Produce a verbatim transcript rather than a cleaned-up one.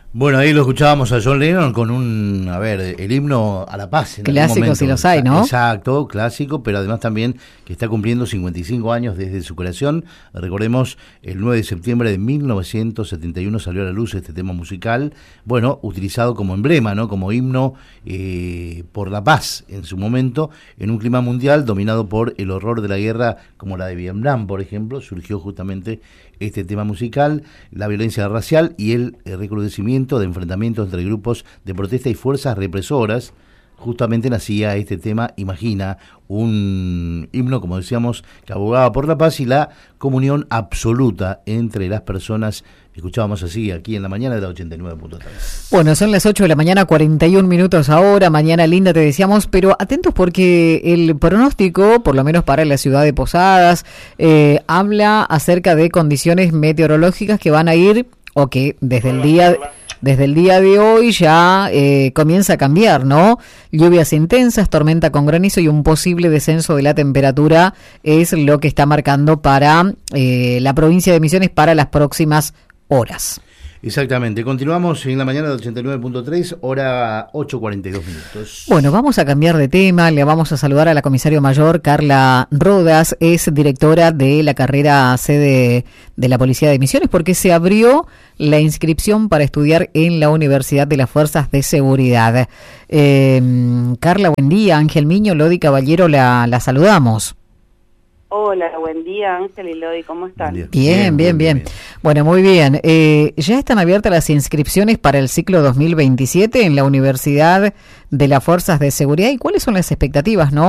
Bueno, ahí lo escuchábamos a John Lennon con un, a ver, el himno a la paz. En clásico, si los hay, ¿no? Exacto, clásico, pero además también que está cumpliendo cincuenta y cinco años desde su creación. Recordemos, el nueve de septiembre de mil novecientos setenta y uno salió a la luz este tema musical, bueno, utilizado como emblema, ¿no? Como himno eh, por la paz en su momento, en un clima mundial dominado por el horror de la guerra, como la de Vietnam, por ejemplo, surgió justamente este tema musical, la violencia racial y el, el recrudecimiento de enfrentamientos entre grupos de protesta y fuerzas represoras. Justamente nacía este tema, Imagina, un himno, como decíamos, que abogaba por la paz y la comunión absoluta entre las personas. Escuchábamos así aquí en la mañana de la ochenta y nueve punto tres. Bueno, son las ocho de la mañana, cuarenta y un minutos ahora, mañana linda te decíamos, pero atentos porque el pronóstico, por lo menos para la ciudad de Posadas, eh, habla acerca de condiciones meteorológicas que van a ir, o que desde el día... Desde el día de hoy ya eh, comienza a cambiar, ¿no? Lluvias intensas, tormenta con granizo y un posible descenso de la temperatura es lo que está marcando para eh, la provincia de Misiones para las próximas horas. Exactamente, continuamos en la mañana de ochenta y nueve punto tres, hora ocho cuarenta y dos minutos. Bueno, vamos a cambiar de tema, le vamos a saludar a la comisario mayor Carla Rodas, es directora de la carrera C de, de la Policía de Misiones, porque se abrió la inscripción para estudiar en la Universidad de las Fuerzas de Seguridad. Eh, Carla, buen día, Ángel Miño, Lodi Caballero, la, la saludamos. Hola, buen día Ángel y Lodi, ¿cómo están? Bien, bien, bien. bien. bien. Bueno, muy bien. Eh, ya están abiertas las inscripciones para el ciclo dos mil veintisiete en la Universidad de las Fuerzas de Seguridad. ¿Y cuáles son las expectativas, no?